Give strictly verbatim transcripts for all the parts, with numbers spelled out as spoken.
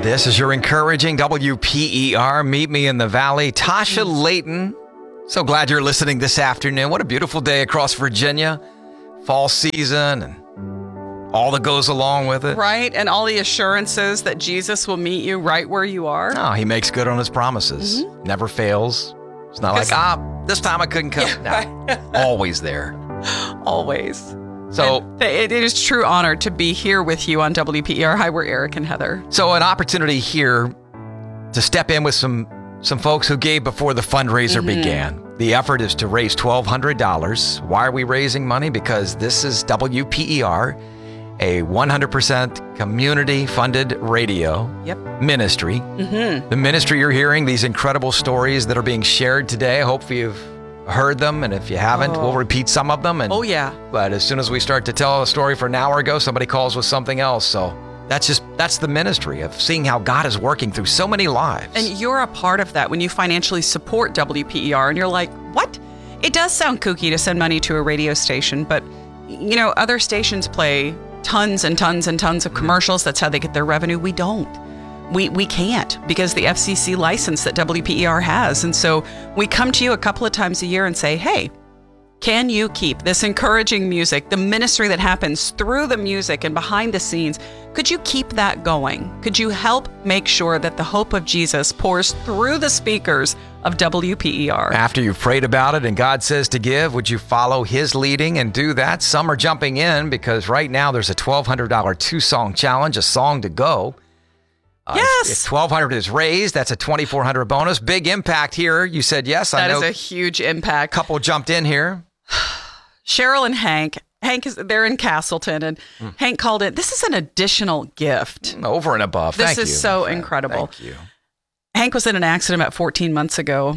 This is your encouraging W P E R. Meet me in the valley. Tasha Layton. So glad you're listening this afternoon. What a beautiful day across Virginia. Fall season and all that goes along with it. Right, and all the assurances that Jesus will meet you right where you are. No, he makes good on his promises. Mm-hmm. Never fails. It's not like, ah, this time I couldn't come. Yeah, no, right. Always there. Always. So and it is true honor to be here with you on W P E R. Hi, we're Eric and Heather. So an opportunity here to step in with some some folks who gave before the fundraiser mm-hmm. began. The effort is to raise twelve hundred dollars. Why are we raising money? Because this is W P E R, a one hundred percent community-funded radio yep. ministry. Mm-hmm. The ministry you're hearing, these incredible stories that are being shared today, I hope you've heard them, and if you haven't, oh. we'll repeat some of them. And, oh, yeah. But as soon as we start to tell a story for an hour ago, somebody calls with something else. So that's just, that's the ministry of seeing how God is working through so many lives. And you're a part of that when you financially support W P E R, and you're like, what? It does sound kooky to send money to a radio station, but, you know, other stations play tons and tons and tons of commercials. That's how they get their revenue. We don't. We we can't because the F C C license that W P E R has. And so we come to you a couple of times a year and say, hey, can you keep this encouraging music, the ministry that happens through the music and behind the scenes, could you keep that going? Could you help make sure that the hope of Jesus pours through the speakers of W P E R? After you've prayed about it and God says to give, would you follow his leading and do that? Some are jumping in because right now there's a twelve hundred dollars two-song challenge, a song to go. Uh, yes. If twelve hundred dollars is raised, that's a twenty-four hundred dollars bonus. Big impact here. You said yes. That I know is a huge impact. A couple jumped in here. Cheryl and Hank. Hank is they're in Castleton, and mm. Hank called it. This is an additional gift. Over and above. This Thank is you, so incredible. Thank you. Hank was in an accident about fourteen months ago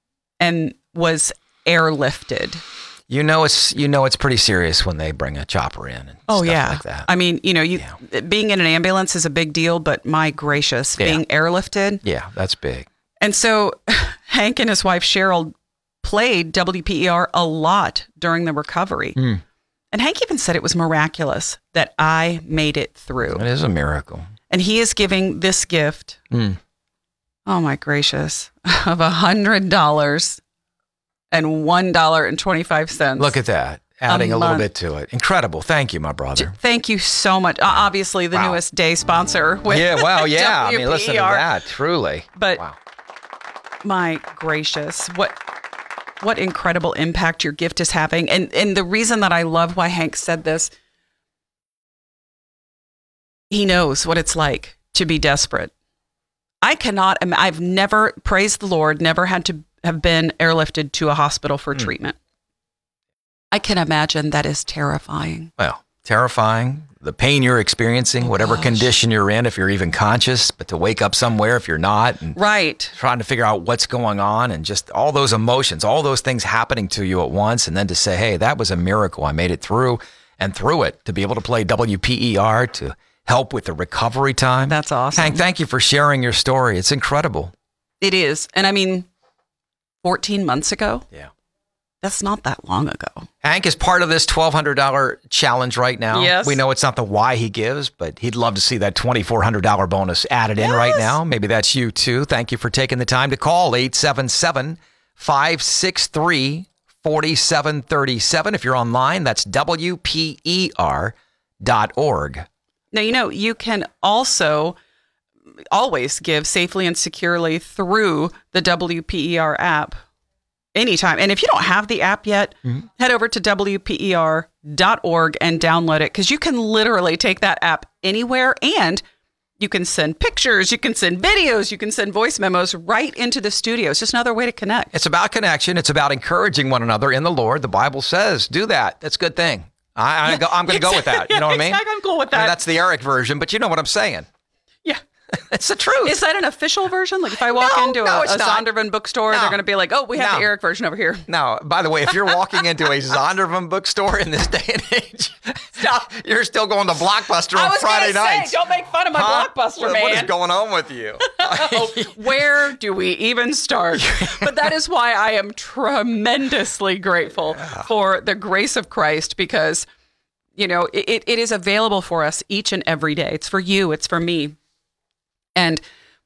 and was airlifted. You know it's you know it's pretty serious when they bring a chopper in and oh, stuff yeah. like that. I mean, you know, you yeah. being in an ambulance is a big deal, but my gracious, yeah. being airlifted. Yeah, that's big. And so Hank and his wife Cheryl played W P E R a lot during the recovery. Mm. And Hank even said it was miraculous that I made it through. It is a miracle. And he is giving this gift, mm. oh my gracious, of one hundred dollars and one dollar and twenty-five cents. Look at that. Adding a, a little bit to it. Incredible. Thank you, my brother. Thank you so much. Uh, obviously, the wow. newest day sponsor. With yeah, well, yeah. W P E R. I mean, listen to that. Truly. But wow. my gracious, what what incredible impact your gift is having. And and the reason that I love why Hank said this, he knows what it's like to be desperate. I cannot, I've never, praise the Lord, never had to have been airlifted to a hospital for mm. treatment. I can imagine that is terrifying. Well, terrifying. The pain you're experiencing, oh, whatever gosh. condition you're in, if you're even conscious, but to wake up somewhere if you're not. And right. Trying to figure out what's going on and just all those emotions, all those things happening to you at once. And then to say, hey, that was a miracle. I made it through and through it to be able to play W P E R, to help with the recovery time. That's awesome. Hank, thank you for sharing your story. It's incredible. It is. And I mean, fourteen months ago. Yeah. That's not that long ago. Hank is part of this twelve hundred dollars challenge right now. Yes. We know it's not the why he gives, but he'd love to see that twenty-four hundred dollars bonus added in yes. right now. Maybe that's you too. Thank you for taking the time to call eight seven seven, five six three, four seven three seven. If you're online, that's W P E R dot org. Now, you know, you can also always give safely and securely through the W P E R app. Anytime. And if you don't have the app yet, mm-hmm. head over to W P E R dot org and download it, because you can literally take that app anywhere, and you can send pictures, you can send videos, you can send voice memos right into the studio. It's just another way to connect. It's about connection. It's about encouraging one another in the Lord. The Bible says do that. That's a good thing. I, I yeah, go, I'm going to go with that. You know what I mean? Exactly, I'm cool with that. I mean, that's the Eric version, but you know what I'm saying. Yeah. It's the truth. Is that an official version? Like if I walk no, into no, a, a Zondervan bookstore, no. they're going to be like, oh, we have no. the Eric version over here. No, by the way, if you're walking into a Zondervan bookstore in this day and age, stop. You're still going to Blockbuster on Friday nights. Say, don't make fun of my huh? Blockbuster, what, man. What is going on with you? Where do we even start? But that is why I am tremendously grateful for the grace of Christ, because, you know, it, it is available for us each and every day. It's for you. It's for me. And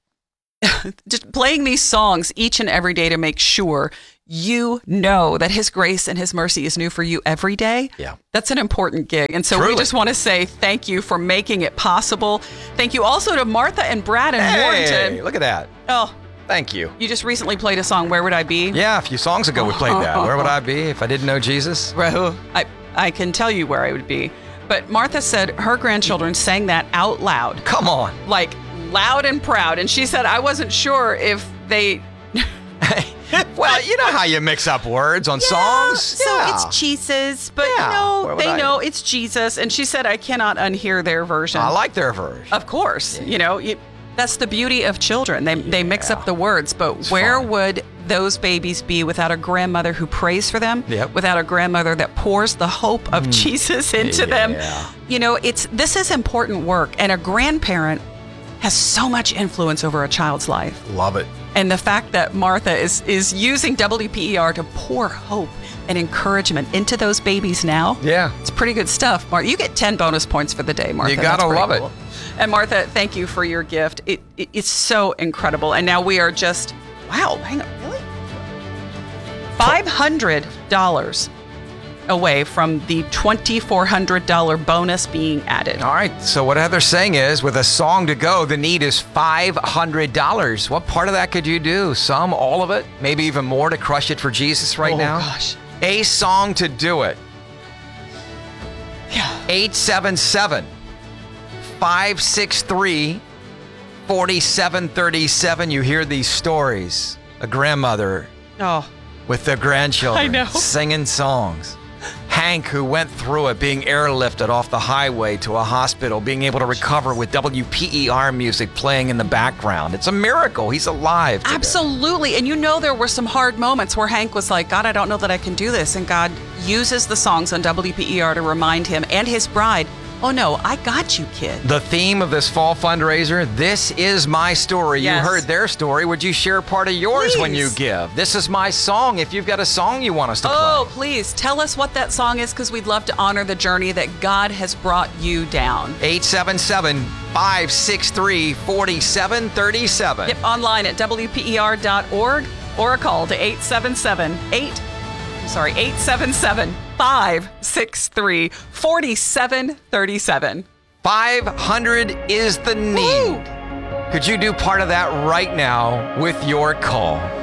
just playing these songs each and every day to make sure you know that his grace and his mercy is new for you every day. Yeah. That's an important gig. And so Truly. we just want to say thank you for making it possible. Thank you also to Martha and Brad in Hey, Warrenton. look at that. Oh, Thank you. you just recently played a song, Where Would I Be? Yeah, a few songs ago we played that. Where would I be if I didn't know Jesus? I, I can tell you where I would be. But Martha said her grandchildren sang that out loud. Come on. Like loud and proud. And she said, I wasn't sure if they... Well, you know how you mix up words on songs. So Yeah. it's Jesus, but Yeah. you know, Where would they I- know it's Jesus. And she said, I cannot unhear their version. I like their version. Of course, you know, you, that's the beauty of children. They they mix Yeah. up the words, but It's where fun. would those babies be without a grandmother who prays for them? Yep. Without a grandmother that pours the hope of Jesus into them? Yeah. You know, it's this is important work, and a grandparent has so much influence over a child's life. Love it. And the fact that Martha is is using W P E R to pour hope and encouragement into those babies now. Yeah. It's pretty good stuff, Martha. You get ten bonus points for the day, Martha. You gotta That's pretty love it. cool. And Martha, thank you for your gift. It, it it's so incredible. And now we are just wow, hang on, really? Five hundred dollars away from the twenty-four hundred dollars bonus being added. All right. So what Heather's saying is, with a song to go, the need is five hundred dollars. What part of that could you do? Some, all of it, maybe even more to crush it for Jesus right Oh, now? gosh. A song to do it. Yeah. eight seven seven, five six three, four seven three seven. You hear these stories. A grandmother Oh. with their grandchildren I know. singing songs. Hank, who went through it, being airlifted off the highway to a hospital, being able to recover with W P E R music playing in the background. It's a miracle. He's alive today. Absolutely. And you know, there were some hard moments where Hank was like, God, I don't know that I can do this. And God uses the songs on W P E R to remind him and his bride, oh no, I got you, kid. The theme of this fall fundraiser, This Is My Story. Yes. You heard their story. Would you share part of yours when you Please. give? This is my song. If you've got a song you want us to Oh, play. please tell us what that song is, because we'd love to honor the journey that God has brought you down. eight seven seven, five six three, four seven three seven. Yep, online at W P E R dot org or a call to eight seven seven, eight, sorry, eight seven seven, five six three, four seven three seven. five hundred is the need. Could you do part of that right now with your call?